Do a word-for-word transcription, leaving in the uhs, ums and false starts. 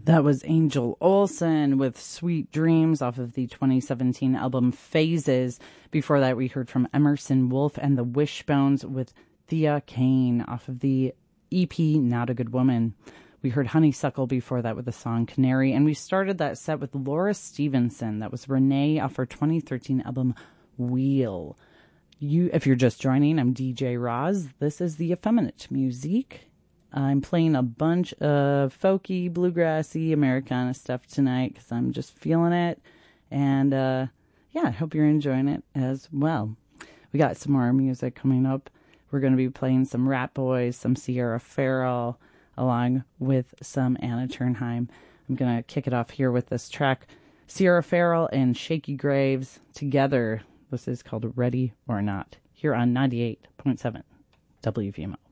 That was Angel Olsen with Sweet Dreams off of the twenty seventeen album Phases. Before that, we heard from Emerson Wolf and the Wishbones with Thea Kane off of the E P Not a Good Woman. We heard Honeysuckle before that with the song Canary. And we started that set with Laura Stevenson. That was Renee off her twenty thirteen album Wheel. You, if you're just joining, I'm D J Roz. This is the Effeminate Musique. I'm playing a bunch of folky, bluegrassy, Americana stuff tonight because I'm just feeling it. And, uh, yeah, I hope you're enjoying it as well. We got some more music coming up. We're going to be playing some Rat Boys, some Sierra Farrell, along with some Anna Turnheim. I'm going to kick it off here with this track, Sierra Farrell and Shaky Graves together. This is called Ready or Not, here on ninety-eight point seven W V M O.